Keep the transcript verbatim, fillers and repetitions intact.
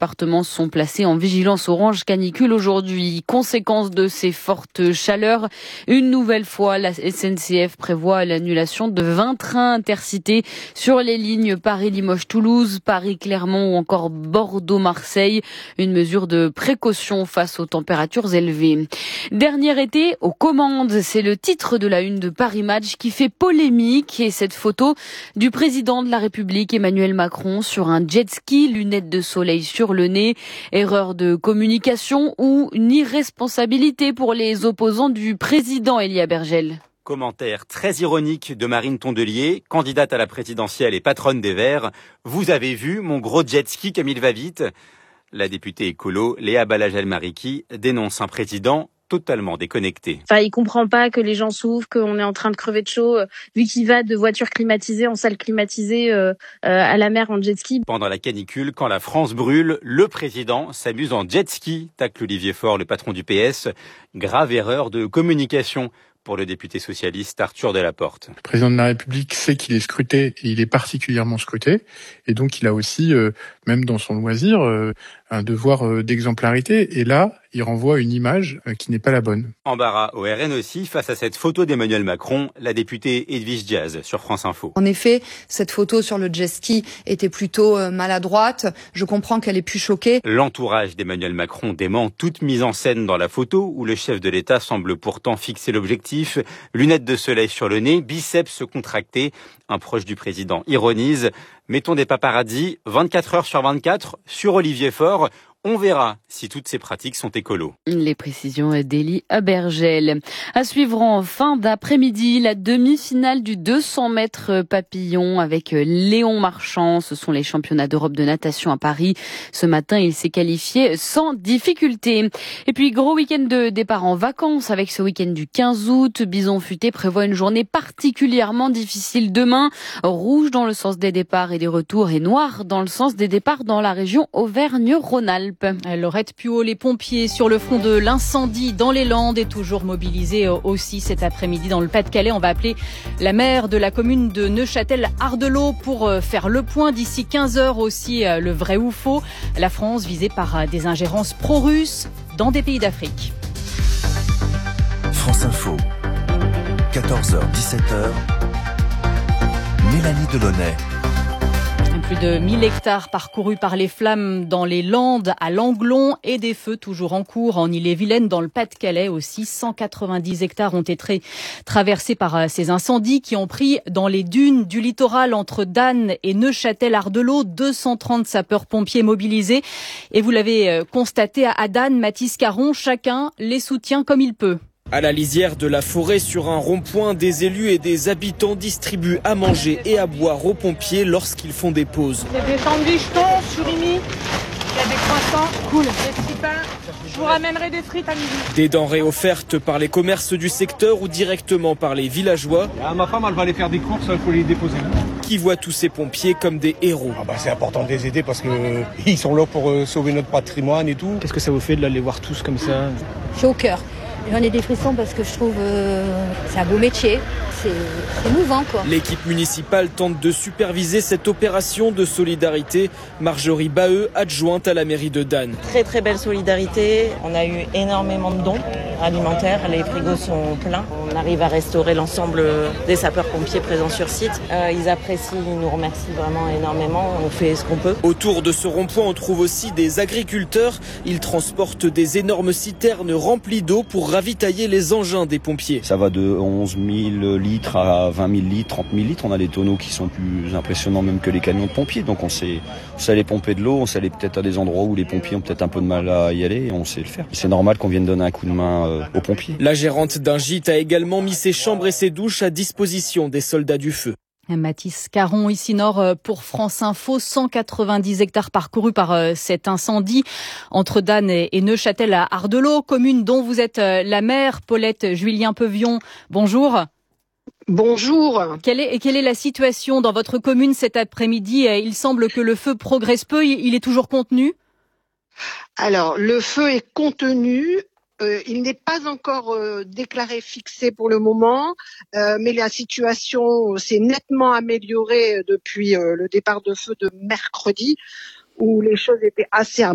départements sont placés en vigilance orange canicule aujourd'hui. Conséquence de ces fortes chaleurs, une nouvelle fois, la S N C F prévoit l'annulation de vingt trains intercités sur les lignes Paris-Limoges-Toulouse, Paris-Clermont ou encore Bordeaux-Marseille. Une mesure de précaution face aux températures élevées. Dernier été aux commandes, c'est le titre de la une de Paris Match qui fait polémique, et cette photo du président de la République Emmanuel Macron sur un jet ski, lunettes de soleil sur le nez. Erreur de communication ou une irresponsabilité pour les opposants du président, Elia Bergel? Commentaire très ironique de Marine Tondelier, candidate à la présidentielle et patronne des Verts. Vous avez vu mon gros jet ski comme il va vite? La députée écolo Léa Balajel-Mariki dénonce un président totalement déconnecté. Enfin, il comprend pas que les gens souffrent, qu'on est en train de crever de chaud, euh, vu qu'il va de voiture climatisée en salle climatisée euh, euh, à la mer en jet ski. Pendant la canicule, quand la France brûle, le président s'amuse en jet ski, tacle Olivier Faure, le patron du P S. Grave erreur de communication pour le député socialiste Arthur Delaporte. Le président de la République sait qu'il est scruté, et il est particulièrement scruté, et donc il a aussi, euh, même dans son loisir, euh, un devoir euh, d'exemplarité, et là, il renvoie une image euh, qui n'est pas la bonne. Embarras au R N aussi face à cette photo d'Emmanuel Macron, la députée Edwige Diaz sur France Info. En effet, cette photo sur le jet ski était plutôt euh, maladroite. Je comprends qu'elle ait pu choquer. L'entourage d'Emmanuel Macron dément toute mise en scène dans la photo où le chef de l'État semble pourtant fixer l'objectif. Lunettes de soleil sur le nez, biceps contractés. Un proche du président ironise. Mettons des paparazzis vingt-quatre heures sur vingt-quatre sur Olivier Faure. On verra si toutes ces pratiques sont écolos. Les précisions d'Élie Bergel. À suivre en fin d'après-midi, la demi-finale du deux cents mètres papillon avec Léon Marchand. Ce sont les championnats d'Europe de natation à Paris. Ce matin, il s'est qualifié sans difficulté. Et puis, gros week-end de départ en vacances avec ce week-end du quinze août. Bison Futé prévoit une journée particulièrement difficile demain. Rouge dans le sens des départs et des retours et noir dans le sens des départs dans la région Auvergne-Rhône-Alpes. Laurette Puot, les pompiers sur le front de l'incendie dans les Landes est toujours mobilisés aussi cet après-midi dans le Pas-de-Calais. On va appeler la maire de la commune de Neufchâtel-Ardelot pour faire le point d'ici quinze heures aussi, le vrai ou faux. La France visée par des ingérences pro-russes dans des pays d'Afrique. France Info, quatorze heures dix-sept heures, Mélanie Delaunay. Plus de mille hectares parcourus par les flammes dans les Landes, à Langlon, et des feux toujours en cours en Ille-et-Vilaine, dans le Pas-de-Calais aussi. cent quatre-vingt-dix hectares ont été traversés par ces incendies qui ont pris dans les dunes du littoral entre Dan et Neufchâtel-Ardelot. deux cent trente sapeurs-pompiers mobilisés. Et vous l'avez constaté à Dan, Mathis Caron, chacun les soutient comme il peut. À la lisière de la forêt, sur un rond-point, des élus et des habitants distribuent à manger et à boire aux pompiers lorsqu'ils font des pauses. Il y a des sandwichs thon, surimi, il y a des croissants, cool, des petits pains. Je vous ramènerai des frites à midi. Des denrées offertes par les commerces du secteur ou directement par les villageois. Ah, ma femme, elle va aller faire des courses, il faut les déposer. Qui voient tous ces pompiers comme des héros. Ah bah, c'est important de les aider parce qu'ils sont là pour euh, sauver notre patrimoine et tout. Qu'est-ce que ça vous fait de les voir tous comme ça? J'ai au cœur. J'en ai des frissons parce que je trouve euh, c'est un beau métier, c'est, c'est mouvant quoi. L'équipe municipale tente de superviser cette opération de solidarité. Marjorie Baheux, adjointe à la mairie de Dan. Très très belle solidarité, on a eu énormément de dons alimentaires, les frigos sont pleins. On arrive à restaurer l'ensemble des sapeurs-pompiers présents sur site. Euh, ils apprécient, ils nous remercient vraiment énormément, on fait ce qu'on peut. Autour de ce rond-point, on trouve aussi des agriculteurs. Ils transportent des énormes citernes remplies d'eau pour ravitailler les engins des pompiers. Ça va de onze mille litres à vingt mille litres, trente mille litres. On a des tonneaux qui sont plus impressionnants même que les camions de pompiers. Donc on sait, on sait aller pomper de l'eau, on sait aller peut-être à des endroits où les pompiers ont peut-être un peu de mal à y aller et on sait le faire. C'est normal qu'on vienne donner un coup de main euh, aux pompiers. La gérante d'un gîte a également mis ses chambres et ses douches à disposition des soldats du feu. Mathis Caron, ici Nord pour France Info. cent quatre-vingt-dix hectares parcourus par cet incendie entre Dan et Neufchâtel à Ardelot, commune dont vous êtes la maire, Paulette Juillien-Pevion. Bonjour. Bonjour. Quelle est, quelle est la situation dans votre commune cet après-midi? Il semble que le feu progresse peu, il est toujours contenu? Alors, le feu est contenu. Euh, il n'est pas encore euh, déclaré fixé pour le moment, euh, mais la situation s'est nettement améliorée depuis euh, le départ de feu de mercredi, où les choses étaient assez